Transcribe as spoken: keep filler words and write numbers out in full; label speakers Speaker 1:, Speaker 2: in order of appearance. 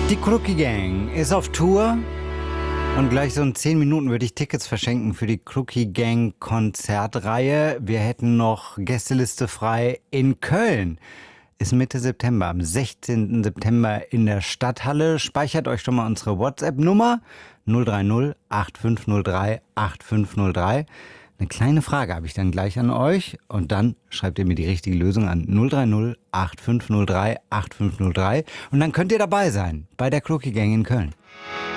Speaker 1: Die Crookie Gang ist auf Tour und gleich so in zehn Minuten würde ich Tickets verschenken für die Crookie Gang Konzertreihe. Wir hätten noch Gästeliste frei in Köln. Ist Mitte September, am sechzehnten September in der Stadthalle. Speichert euch schon mal unsere WhatsApp-Nummer null drei null acht fünf null drei acht fünf null drei. Eine kleine Frage habe ich dann gleich an euch und dann schreibt ihr mir die richtige Lösung an null drei null acht fünf null drei acht fünf null drei und dann könnt ihr dabei sein bei der Crookie Gang in Köln.